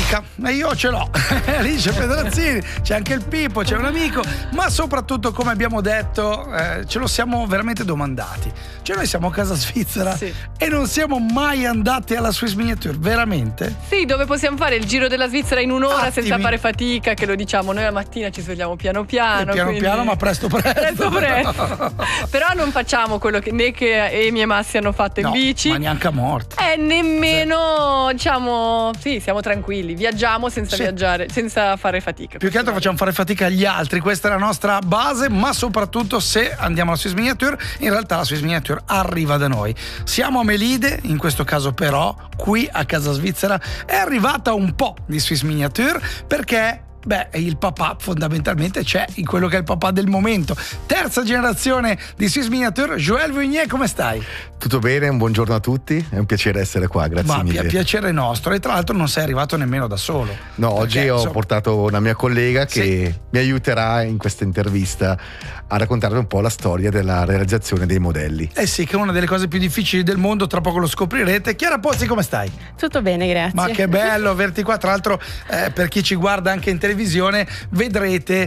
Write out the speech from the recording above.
fatica e io ce l'ho. Alice Pedrazzini, c'è anche il Pippo, c'è un amico, ma soprattutto, come abbiamo detto, ce lo siamo veramente domandati. Cioè, noi siamo a casa svizzera, sì, e non siamo mai andati alla Swiss Miniature, veramente? Sì, dove possiamo fare il giro della Svizzera in un'ora senza fare fatica, che lo diciamo, noi la mattina ci svegliamo piano piano. Piano, ma presto. Però non facciamo quello che Amy e Massi hanno fatto in bici. Ma neanche a morte. Nemmeno, diciamo, sì, siamo tranquilli, viaggiamo senza viaggiare, senza fare fatica. Più che altro facciamo fare fatica agli altri, questa è la nostra base, ma soprattutto se andiamo alla Swiss Miniature, in realtà la Swiss Miniature arriva da noi. Siamo a Melide, in questo caso però, qui a casa svizzera, è arrivata un po' di Swiss Miniature, perché il papà fondamentalmente c'è in quello che è il papà del momento. Terza generazione di Swiss Miniature. Joël Vunier, come stai? Tutto bene, un buongiorno a tutti, è un piacere essere qua, grazie mille. Piacere nostro, e tra l'altro non sei arrivato nemmeno da solo. No, oggi ho portato una mia collega che mi aiuterà in questa intervista a raccontarvi un po' la storia della realizzazione dei modelli. Sì, che è una delle cose più difficili del mondo, tra poco lo scoprirete. Chiara Pozzi, come stai? Tutto bene, grazie. Ma che bello averti qua, tra l'altro per chi ci guarda anche in televisione vedrete